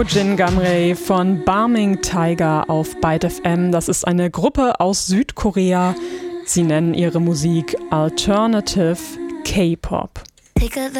Jin Gamrae von Barming Tiger auf Byte FM. Das ist eine Gruppe aus Südkorea. Sie nennen ihre Musik Alternative K-Pop. Pick up the